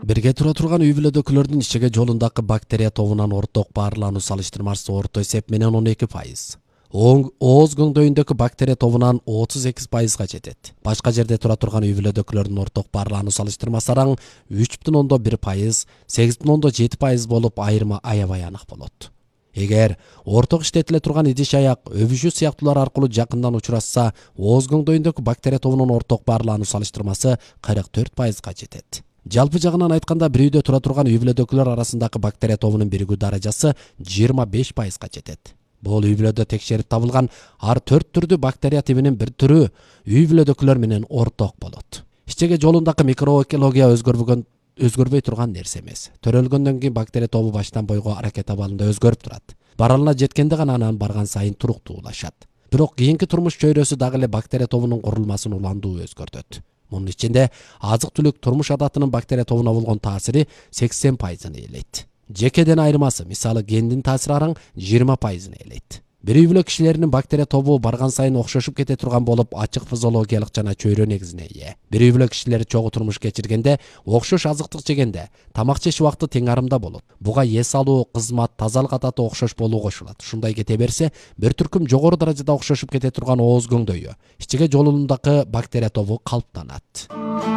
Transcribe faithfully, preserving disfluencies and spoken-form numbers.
Бирге тура турган үй бүлөдөгүлөрдүн ичеге жолундагы бактерия тобунан орток баарлануу салыштырмасы орто эсеп менен он эки пайыз. Ооз көңдөйүндөгү бактерия тобунан отуз эки пайызга жетет. Башка жерде тура турган үй бүлөдөгүлөрдүн орток баарлануу салыштырмасы араң үч бүтүн ондон бир пайыз, сегиз бүтүн ондон жети пайыз болуп айырма аябай анык болот. Эгер орток иштетиле турган идиш аяк, өбүшүү сыяктуулар аркылуу жакындан учурашса, ооз көңдөйүндөгү бактерия тобунун орток баарлануу салыштырмасы кырк төрт пайызга жетет. Жалпы жагынан айтканда, бир үйдө тура турган үй бүлөдөгүлөр арасындагы бактерия тобунун биригүү даражасы жыйырма беш пайызга жетет. Бул үй бүлөдө текшерип табылган ар төрт түрдүү бактерия тибинин бир түрү үй бүлөдөгүлөр менен орток болот. Ичеге жолундагы микроэкология өзгөрбөгөн өзгөрбөй турган нерсе эмес. Төрөлгөндөн кийин бактерия тобу баштан бойго аракет абалында өзгөрүп турат. Баралына жеткенде гана анан барган сайын туруктуулашат. Бирок кийинки турмуш чөйрөсү дагы эле бактерия тобунун курулмасын уландуу өзгөртөт. Мунун ичинде азык-түлүк турмуш адатынын бактерия тобуна болгон таасири сексен пайызын ээлейт. Жекеден айырмасы, мисалы гендин таасири араң жыйырма пайызын ээлейт. Бир үй бүлө кишилеринин бактерия тобу барган сайын окшошуп кете турган болуп, ачык физиологиялык жана чөйрө негизине ээ. Бир үй бүлө кишилери чогуу турмуш кечиргенде, окшош азыктык жегенде, тамак жеш убакыты тең арымда болот. Буга эс алуу, кызмат, тазалык адаты окшош болуу кошулат. Ушундай кете берсе, бир түркүм жогору даражада окшошуп кете турган ооз көңдөйү, ичеге жолундагы бактерия тобу калыптанат.